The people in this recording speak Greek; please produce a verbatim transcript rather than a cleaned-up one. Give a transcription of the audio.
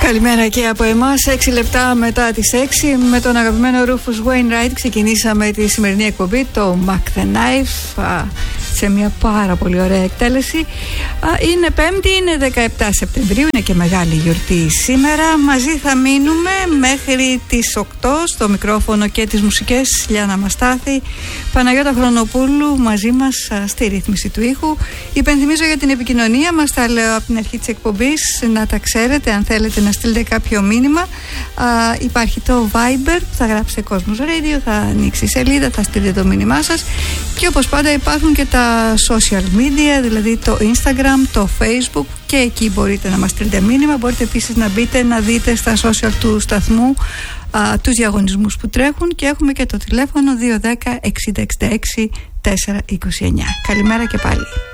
Καλημέρα και από εμάς. Έξι λεπτά μετά τις έξι, με τον αγαπημένο Rufus Wainwright ξεκινήσαμε τη σημερινή εκπομπή, το Mac the Knife, σε μια πάρα πολύ ωραία εκτέλεση. Είναι Πέμπτη, είναι δεκαεπτά Σεπτεμβρίου, είναι και μεγάλη γιορτή σήμερα. Μαζί θα μείνουμε μέχρι τις οκτώ, στο μικρόφωνο και τις μουσικές Λιάννα Μαστάθη, Παναγιώτα Χρονοπούλου μαζί μας στη ρύθμιση του ήχου. Υπενθυμίζω για την επικοινωνία μας, τα λέω από την αρχή της εκπομπής, να τα ξέρετε. Αν θέλετε να στείλετε κάποιο μήνυμα, α, υπάρχει το Viber, θα γράψετε Κόσμος Radio, θα ανοίξει η σελίδα, θα στείλετε το μήνυμά σας, και όπως πάντα υπάρχουν και τα social media, δηλαδή το Instagram, το Facebook, και εκεί μπορείτε να μας στείλετε μήνυμα. Μπορείτε επίσης να μπείτε να δείτε στα social του σταθμού α, τους διαγωνισμούς που τρέχουν, και έχουμε και το τηλέφωνο δύο ένα μηδέν έξι έξι έξι τέσσερα δύο εννιά. Καλημέρα και πάλι.